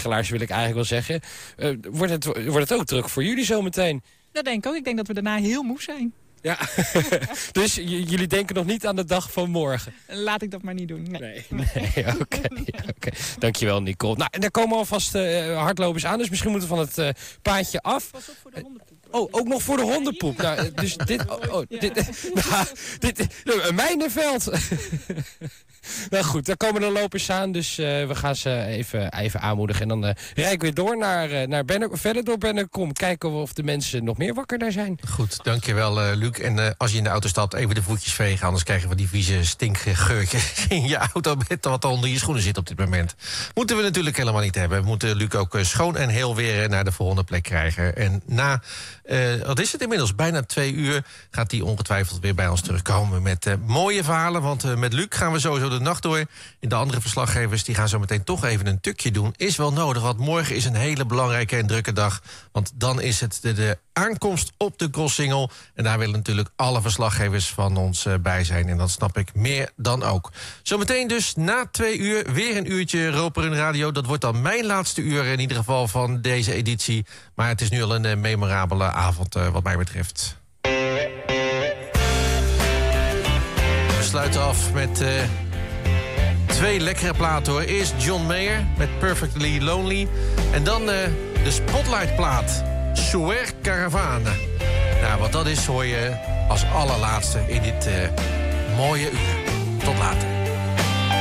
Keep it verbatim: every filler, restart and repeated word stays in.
Weegelaars wil ik eigenlijk wel zeggen. Uh, wordt, het, wordt het ook druk voor jullie zometeen? Dat denk ik ook. Ik denk dat we daarna heel moe zijn. Ja, dus j- jullie denken nog niet aan de dag van morgen? Laat ik dat maar niet doen. Nee, nee, nee oké. Okay, okay. Dankjewel, Nicole. Nou, en daar komen alvast uh, hardlopers aan, dus misschien moeten we van het uh, paadje af. Pas op voor de hondenpoep. Oh, ook nog voor de hondenpoep. Nou, dus dit... Oh, oh, dit, nou, dit uh, mijnenveld. Nou goed, daar komen de lopers aan, dus uh, we gaan ze even, even aanmoedigen. En dan uh, rijd ik weer door naar, uh, naar Bennekom, verder door Bennekom. Kijken of de mensen nog meer wakker daar zijn. Goed, dankjewel uh, Luc. En uh, als je in de auto stapt, even de voetjes vegen. Anders krijgen we die vieze stinkgeurtjes in je auto met wat er onder je schoenen zit op dit moment. Moeten we natuurlijk helemaal niet hebben. We moeten Luc ook uh, schoon en heel weer naar de volgende plek krijgen. En na, uh, wat is het inmiddels, bijna twee uur... gaat hij ongetwijfeld weer bij ons terugkomen met uh, mooie verhalen. Want uh, met Luc gaan we sowieso de nacht door. En de andere verslaggevers die gaan zo meteen toch even een tukje doen. Is wel nodig, want morgen is een hele belangrijke en drukke dag. Want dan is het de, de aankomst op de Crossingel. En daar willen natuurlijk alle verslaggevers van ons uh, bij zijn. En dat snap ik meer dan ook. Zometeen dus na twee uur weer een uurtje Roper in Radio. Dat wordt dan mijn laatste uur in ieder geval van deze editie. Maar het is nu al een uh, memorabele avond uh, wat mij betreft. We sluiten af met... Uh, Twee lekkere platen hoor. Eerst John Mayer met Perfectly Lonely. En dan uh, de Spotlight-plaat. Soer Caravane. Nou, wat dat is hoor je als allerlaatste in dit uh, mooie uur. Tot later.